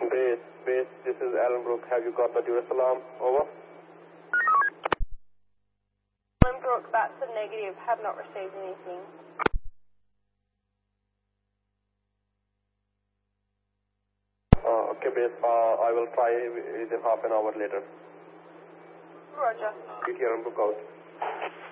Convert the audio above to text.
Base, this is Allenbrook. Have you got the Duress alarm? Over. Allenbrook, that's a negative. Have not received anything. Okay, base. I will try within half an hour later. Roger. Get here and book out.